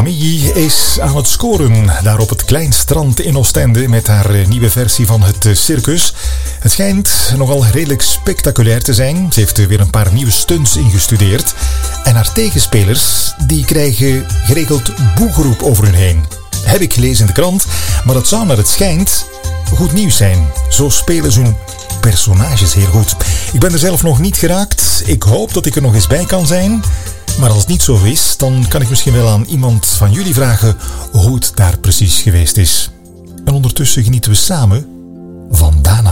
Camille is aan het scoren daar op het Klein Strand in Oostende met haar nieuwe versie van het circus. Het schijnt nogal redelijk spectaculair te zijn. Ze heeft weer een paar nieuwe stunts ingestudeerd. En haar tegenspelers die krijgen geregeld boegeroep over hun heen. Heb ik gelezen in de krant, maar dat zou naar het schijnt goed nieuws zijn. Zo spelen ze hun personages heel goed. Ik ben er zelf nog niet geraakt. Ik hoop dat ik er nog eens bij kan zijn. Maar als het niet zo is, dan kan ik misschien wel aan iemand van jullie vragen hoe het daar precies geweest is. En ondertussen genieten we samen van Dana.